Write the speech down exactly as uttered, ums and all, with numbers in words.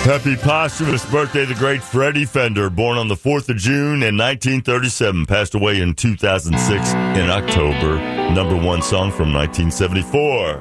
Happy posthumous birthday, the great Freddie Fender, born on the fourth of June in nineteen thirty-seven, passed away in two thousand six in October. Number one song from nineteen seventy-four.